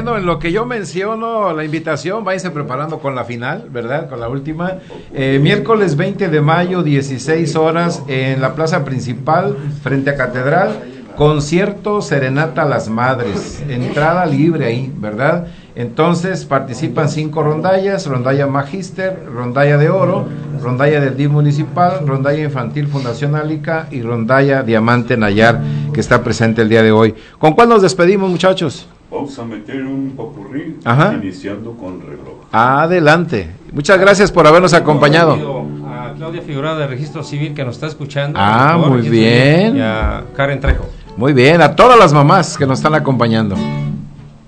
Bueno, en lo que yo menciono la invitación, váyanse preparando con la final, ¿verdad? Con la última. Miércoles 20 de mayo, 16 horas, en la plaza principal, frente a Catedral, concierto Serenata a las Madres. Entrada libre ahí, ¿verdad? Entonces participan 5 rondallas: rondalla Magíster, rondalla de oro, rondalla del DIF municipal, rondalla infantil Fundación Alica y rondalla Diamante Nayar, que está presente el día de hoy. ¿Con cuál nos despedimos, muchachos? Vamos a meter un popurrí, iniciando con Reloj. Adelante. Muchas gracias por habernos acompañado. A Claudia Figurado de Registro Civil, que nos está escuchando. Muy bien. Y a Karen Trejo. Muy bien, a todas las mamás que nos están acompañando.